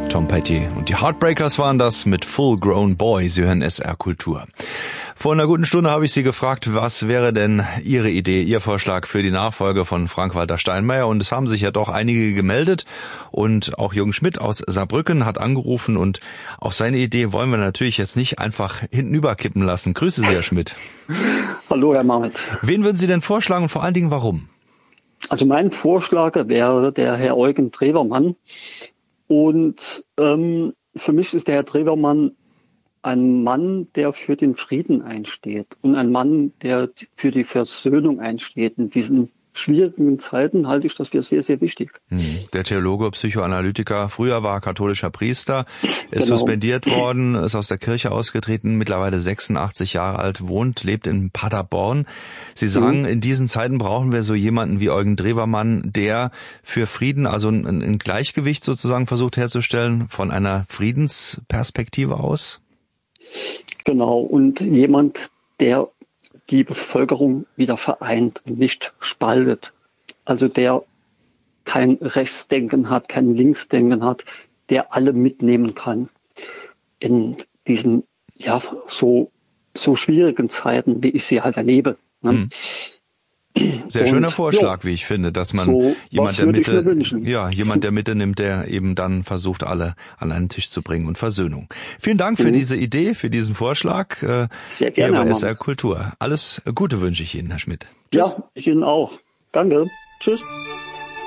Tom Petty und die Heartbreakers waren das mit Full Grown Boy. Sie hören SR Kultur. Vor einer guten Stunde habe ich Sie gefragt, was wäre denn Ihre Idee, Ihr Vorschlag für die Nachfolge von Frank-Walter Steinmeier? Und es haben sich ja doch einige gemeldet. Und auch Jürgen Schmidt aus Saarbrücken hat angerufen. Und auch seine Idee wollen wir natürlich jetzt nicht einfach hintenüberkippen lassen. Grüße Sie, Herr Schmidt. Hallo, Herr Marmet. Wen würden Sie denn vorschlagen und vor allen Dingen warum? Also mein Vorschlag wäre der Herr Eugen Drewermann. Und für mich ist der Herr Drewermann ein Mann, der für den Frieden einsteht und ein Mann, der für die Versöhnung einsteht. In diesen schwierigen Zeiten halte ich das für sehr, sehr wichtig. Der Theologe, Psychoanalytiker, früher war katholischer Priester, ist Genau. suspendiert worden, ist aus der Kirche ausgetreten, mittlerweile 86 Jahre alt, lebt in Paderborn. Sie sagen, in diesen Zeiten brauchen wir so jemanden wie Eugen Drewermann, der für Frieden, also ein Gleichgewicht sozusagen versucht herzustellen von einer Friedensperspektive aus. Genau, und jemand, der die Bevölkerung wieder vereint und nicht spaltet. Also der kein Rechtsdenken hat, kein Linksdenken hat, der alle mitnehmen kann in diesen so schwierigen Zeiten, wie ich sie halt erlebe. Ne? Sehr schöner Vorschlag, wie ich finde, dass man so jemand der Mitte nimmt, der eben dann versucht, alle an einen Tisch zu bringen und Versöhnung. Vielen Dank für diese Idee, für diesen Vorschlag. Sehr gerne, hier bei SR Kultur. Alles Gute wünsche ich Ihnen, Herr Schmidt. Tschüss. Ja, ich Ihnen auch. Danke. Tschüss.